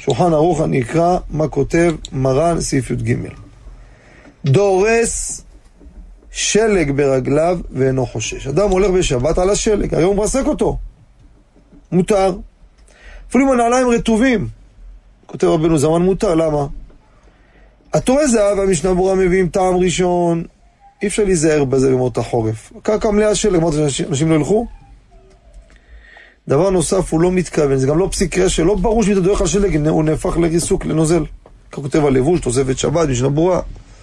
שולחן ערוך אני אקרא מה כותב מרן סעיף י"ג. דורס שלג ברגליו ואינו חושש. אדם הולך בשבת על השלג, היום הוא מרסק אותו. מותר. אפילו אם הנעליים רטובים. כותב רבנו זמן מותר, למה? התורה זהב והמשנה ברורה מביאים טעם ראשון, אי אפשר להיזהר בזה במות החורף. קרקע מלאה שלג, אמרת שאנשים לא ילכו? דבר נוסף, הוא לא מתכוון, זה גם לא פסיקה שלא ברור שאתה דורך על שלג, הוא נהפך לריסוק, לנוזל. כך כותב על לבוש, תוספת שבת, משנה ברורה.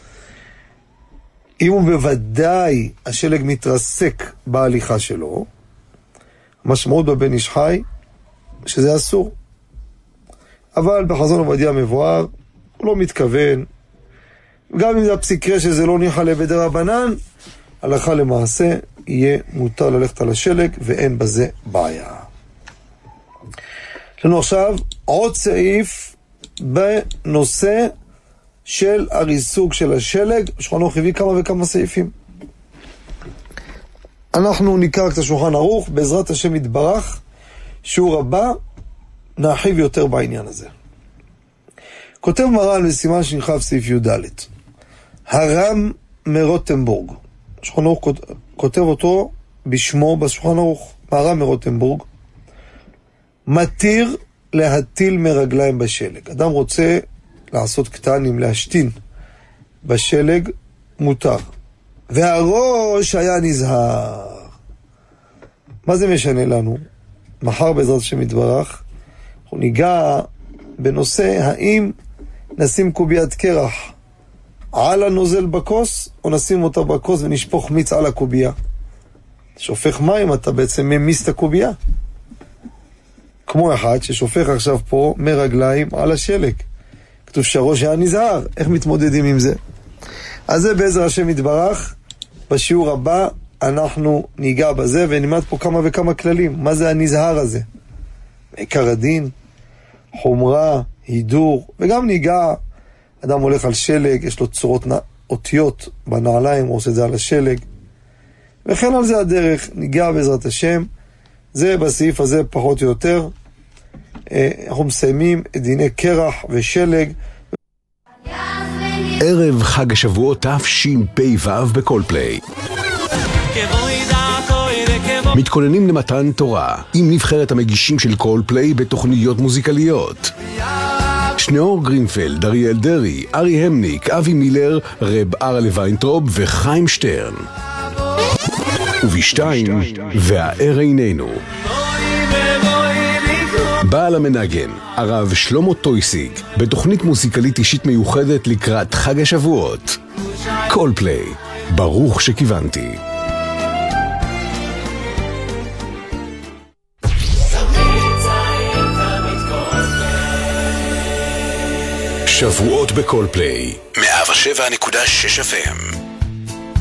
אם הוא בוודאי השלג מתרסק בהליכה שלו, המשמעות בבן איש חי, שזה אסור. אבל בחזון עובדיה מבואר, הוא לא מתכוון, גם אם זה הפסיקה שזה לא ניחא לבדר הבנן, הלכה למעשה יהיה מותר ללכת על השלג, ואין בזה בעיה. יש לנו עכשיו עוד סעיף בנושא של הריסוק של השלג. שולחן ערוך הביא כמה וכמה סעיפים. אנחנו נקרא את השולחן ערוך, בעזרת השם יתברך, שיעור הבא, נרחיב יותר בעניין הזה. כותב מרן בסימן שנכתב סעיף י"ד, הרם מרוטנבורג, שולחן ערוך כותב אותו בשמו בשולחן ערוך, הרם מרוטנבורג, מתיר להטיל מרגליים בשלג. אדם רוצה לעשות קטנים, להשתין בשלג, מותר. והראש היה נזהר. מה זה משנה לנו? מחר בעזרת השם יתברך, אנחנו ניגע בנושא האם נשים קוביית קרח על הנוזל בכוס, או נשים אותה בכוס ונשפוך מיץ על הקוביה. שופך מים, אתה בעצם ממיס את הקוביה. כמו אחד ששופך עכשיו פה מרגליים על השלג. כתוב שהראש היה נזהר, איך מתמודדים עם זה? אז זה בעזר השם יתברך, בשיעור הבא אנחנו ניגע בזה, ונלמד פה כמה וכמה כללים. מה זה הנזהר הזה? עיקר הדין, חומרה, הידור, וגם ניגע, אדם הולך על שלג, יש לו צורות אותיות בנעליים, הוא עושה את זה על השלג, וכן על זה הדרך, ניגע בעזרת השם, זה בסעיף הזה פחות או יותר, אנחנו מסיימים את דיני קרח ושלג. ערב חג השבועות תשפ"ו בקולפליי. מתכוננים למתן תורה עם נבחרת המגישים של קולפליי בתוכניות מוזיקליות. שניאור גרינפלד, אריאל דרי, ארי המניק, אבי מילר, רב ארלה ויינטרוב וחיים שטרן. ובשתיים, והער איננו. בעל המנגן, הרב שלמה טויסיג, בתוכנית מוזיקלית אישית מיוחדת לקראת חג השבועות. קולפליי, ברוך שכיוונתי. שבועות בקולפליי, 107.6 FM.